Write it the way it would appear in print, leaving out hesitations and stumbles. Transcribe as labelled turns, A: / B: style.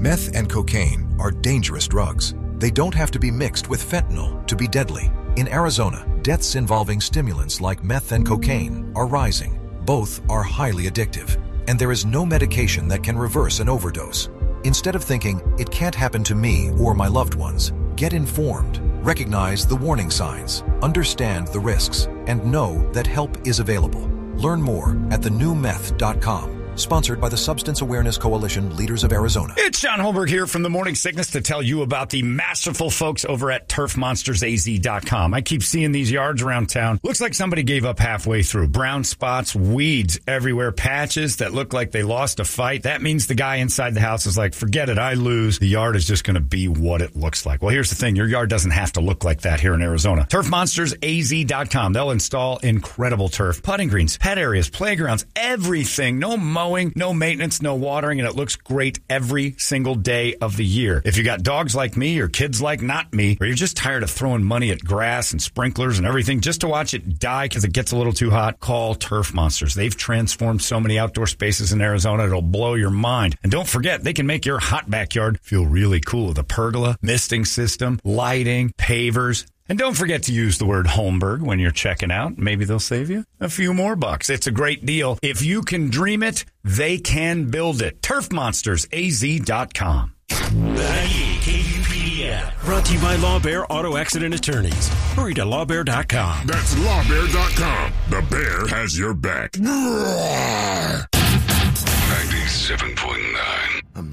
A: Meth and cocaine are dangerous drugs. They don't have to be mixed with fentanyl to be deadly. In Arizona, deaths involving stimulants like meth and cocaine are rising. Both are highly addictive, and there is no medication that can reverse an overdose. Instead of thinking, it can't happen to me or my loved ones, get informed. Recognize the warning signs, understand the risks, and know that help is available. Learn more at thenewmeth.com. Sponsored by the Substance Awareness Coalition, Leaders of Arizona.
B: It's John Holberg here from the Morning Sickness to tell you about the masterful folks over at TurfMonstersAZ.com. I keep seeing these yards around town. Looks like somebody gave up halfway through. Brown spots, weeds everywhere, patches that look like they lost a fight. That means the guy inside the house is like, forget it, I lose. The yard is just going to be what it looks like. Well, here's the thing. Your yard doesn't have to look like that here in Arizona. TurfMonstersAZ.com. They'll install incredible turf, putting greens, pet areas, playgrounds, everything. No mowing, no maintenance, no watering, and it looks great every single day of the year. If you got dogs like me or kids like not me, or you're just tired of throwing money at grass and sprinklers and everything just to watch it die because it gets a little too hot, call Turf Monsters. They've transformed so many outdoor spaces in Arizona, it'll blow your mind. And don't forget, they can make your hot backyard feel really cool with a pergola, misting system, lighting, pavers. And don't forget to use the word Holmberg when you're checking out. Maybe they'll save you a few more bucks. It's a great deal. If you can dream it, they can build it. TurfMonstersAZ.com.
C: 98 KUPD app. Brought to you by Lawbear Auto Accident Attorneys. Hurry to lawbear.com.
D: That's lawbear.com. The bear has your back. 97.9